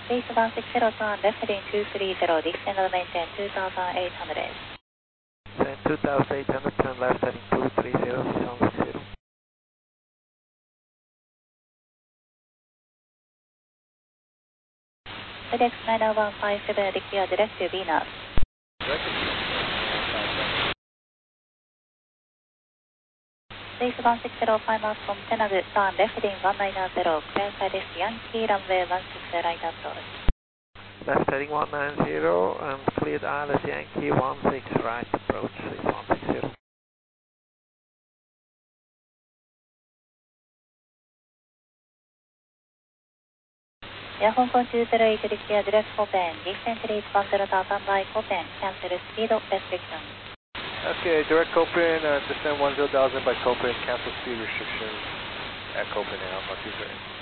Base 160 turn left heading 230, descend and maintain 2800. Then 2800, turn left heading 230, 160. FedEx 90157, declare direct to Venus. Base 160, 5 miles from Tenagu, turn left heading 190, clear side is Yankee, runway 16 right approach. Left heading 190 and cleared Alice Yankee 16 right approach, is 160. Air Hong Kong 208, declare direct Copen, descent rate 10,000 by Copen, cancel speed restriction. Okay, direct Copen, descend 10,000 by Copen, cancel speed restrictions at Copen now, 123.